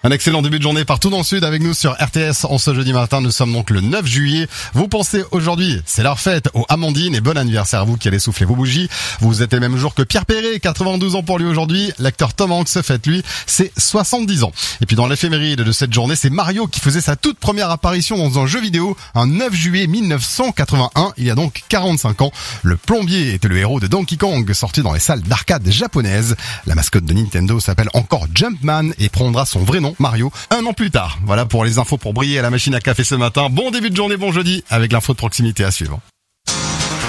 Un excellent début de journée partout dans le sud avec nous sur RTS en ce jeudi matin. Nous sommes donc le 9 juillet. Vous pensez aujourd'hui, c'est leur fête aux Amandines et bon anniversaire à vous qui allez souffler vos bougies. Vous êtes le même jour que Pierre Perret, 92 ans pour lui aujourd'hui. L'acteur Tom Hanks se fête lui, c'est 70 ans. Et puis dans l'éphéméride de cette journée, c'est Mario qui faisait sa toute première apparition dans un jeu vidéo un 9 juillet 1981. Il y a donc 45 ans. Le plombier était le héros de Donkey Kong sorti dans les salles d'arcade japonaises. La mascotte de Nintendo s'appelle encore Jumpman et prendra son vrai nom, Mario, un an plus tard. Voilà pour les infos pour briller à la machine à café ce matin. Bon début de journée, bon jeudi, avec l'info de proximité à suivre.